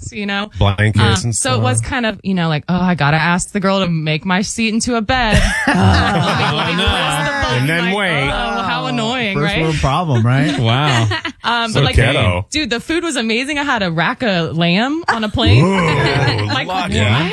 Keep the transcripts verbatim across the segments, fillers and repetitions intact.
sheets, you know. Blankets uh, and so stuff. it was kind of, you know, like, oh, I gotta ask the girl to make my seat into a bed. Oh, no. And then like, wait. Oh, how annoying, First right? world problem, right? Wow. Um, So but like, ghetto. dude, the food was amazing. I had a rack of lamb on a plane. like, what? Yeah.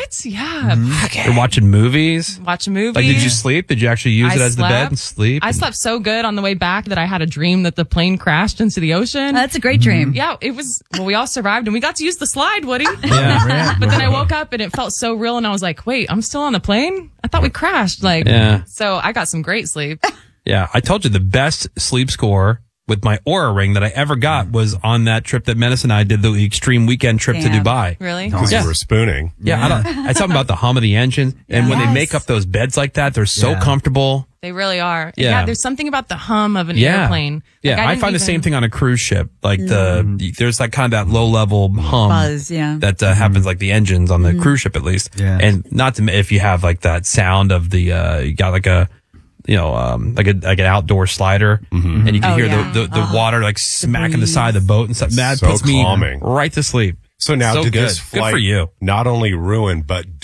Yeah. You're watching movies? Watch a movie. Like, did you sleep? Did you actually use I it as the bed slept. and sleep? I slept so good on the way back that I had a dream that the plane crashed into the ocean. That's a great dream. Yeah, it was, well, we all survived and we got to use the slide, Woody. Yeah. But then I woke up and it felt so real and I was like, wait, I'm still on the plane? I thought we crashed. Like, Yeah. so I got some great sleep. Yeah, I told you the best sleep score with my Aura ring that I ever got was on that trip that Menace and I did, the extreme weekend trip Damn. to Dubai. Really? Because Yeah. you were spooning. Yeah, I don't, it's something about the hum of the engine. And when they Yes. make up those beds like that, they're so Yeah. comfortable. They really are. Yeah. Yeah. There's something about the hum of an Yeah. airplane. Yeah, Like, I, didn't find the even- same thing on a cruise ship. Like the, there's like kind of that low level hum Buzz, yeah. that uh, happens like the engines on the cruise ship at least. Yeah. And not to, if you have like that sound of the, uh, you got like a, you know, um, like a, like an outdoor slider and you can Oh, hear yeah. the, the, the water like smacking the breeze. side of the boat and stuff. That So puts me calming. right to sleep. So now, So did good. this Good flight for you. not only ruin but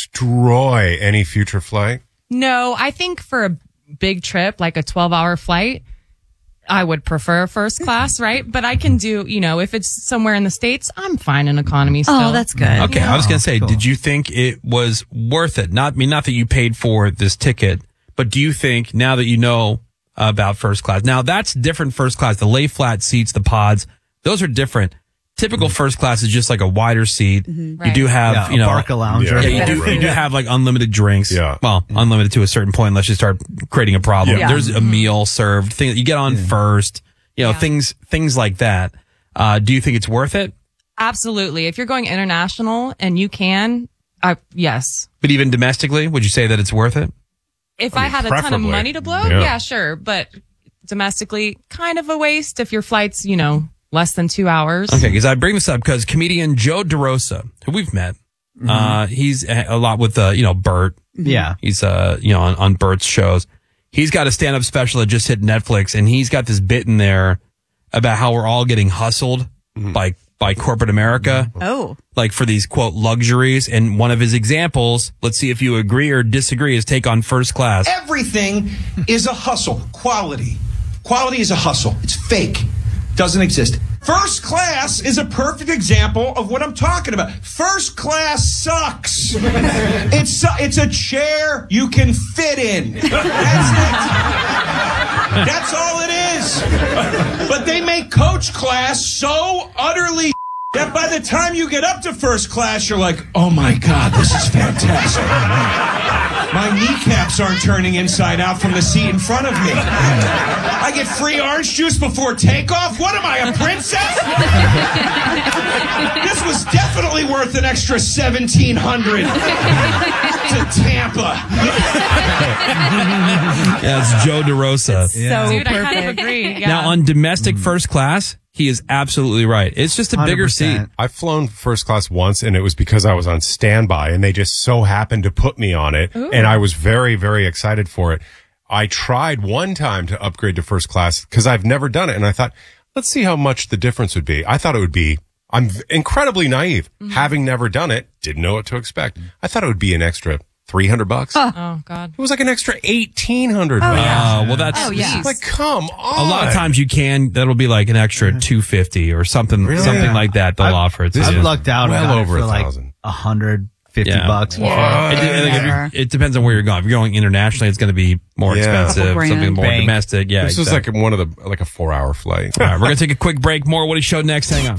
destroy any future flight? No, I think for a big trip, like a twelve hour flight, I would prefer first class, right? But I can do, you know, if it's somewhere in the States, I'm fine in economy still. Oh, that's good. Okay, I was gonna say, cool. did you think it was worth it? Not I mean, not that you paid for this ticket, but do you think now that you know about first class, now that's different first class, the lay flat seats, the pods, those are different. Typical first class is just like a wider seat. You Right. do have, Yeah, you a know, Barca lounge. Yeah. right? yeah, you do, Right. you do have like unlimited drinks. Yeah. Well, unlimited to a certain point unless you start creating a problem. Yeah. There's a meal served, thing you get on first, you know, Yeah. things, things like that. Uh, do you think it's worth it? Absolutely. If you're going international and you can, uh, yes. But even domestically, would you say that it's worth it? If I I, mean, had a ton of preferably. money to blow, Yeah. yeah. sure. But domestically, kind of a waste if your flight's, you know, less than two hours. Okay, because I bring this up because comedian Joe DeRosa, who we've met, uh, he's a a lot with, uh, you know, Bert. Yeah. He's, uh, you know, on, on Bert's shows. He's got a stand-up special that just hit Netflix, and he's got this bit in there about how we're all getting hustled by, by corporate America, Oh. like for these, quote, luxuries. And one of his examples, let's see if you agree or disagree, is take on first class. Everything is a hustle. Quality. Quality is a hustle. It's fake. Doesn't exist. First class is a perfect example of what I'm talking about. First class sucks. It's su- it's a chair you can fit in. That's it. That's all it is. But they make coach class so utterly that by the time you get up to first class, you're like, oh my God, this is fantastic. My kneecaps aren't turning inside out from the seat in front of me. I get free orange juice before takeoff? What am I, a princess? This was definitely worth an extra seventeen hundred dollars to Tampa. Yeah, it's Joe DeRosa. So Dude, I kind of perfect. agree. Yeah. Now, on domestic first class, he is absolutely right. It's just a bigger one hundred percent. seat. I've flown first class once, and it was because I was on standby, and they just so happened to put me on it, and I was very, very excited for it. I tried one time to upgrade to first class because I've never done it, and I thought, let's see how much the difference would be. I thought it would be, I'm v- incredibly naive, having never done it, didn't know what to expect. I thought it would be an extra three hundred bucks. Oh, God. It was like an extra eighteen hundred bucks. Uh, well, that's Oh, yeah. Like, come on. a lot of times you can. That'll be like an extra two fifty or something, Really? something Yeah. like that. They'll I've- offer it to this you. I've lucked out. Well I got it over for a like thousand. a hundred fifty Yeah. bucks. It, it- it depends on where you're going. If you're going internationally, it's going to be more Yeah. expensive. Couple grand. Something more Bank. domestic. Yeah, This was exactly. like one of the, like a four hour flight. All right, we're going to take a quick break. More Woody Show next. Hang on.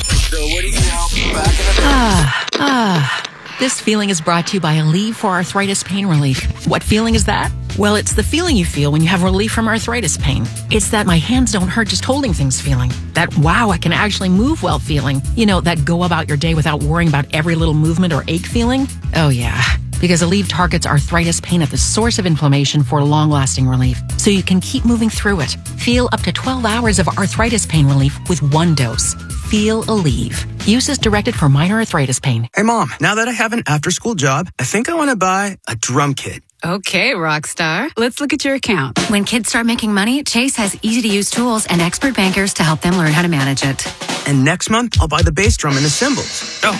This feeling is brought to you by Aleve for arthritis pain relief. What feeling is that? Well, it's the feeling you feel when you have relief from arthritis pain. It's that my hands don't hurt just holding things feeling. That wow, I can actually move well feeling. You know, that go about your day without worrying about every little movement or ache feeling. Oh yeah. Because Aleve targets arthritis pain at the source of inflammation for long-lasting relief, so you can keep moving through it. Feel up to twelve hours of arthritis pain relief with one dose. Feel Aleve. Use is directed for minor arthritis pain. Hey, Mom, now that I have an after-school job, I think I want to buy a drum kit. Okay, rock star. Let's look at your account. When kids start making money, Chase has easy-to-use tools and expert bankers to help them learn how to manage it. And next month, I'll buy the bass drum and the cymbals. Oh,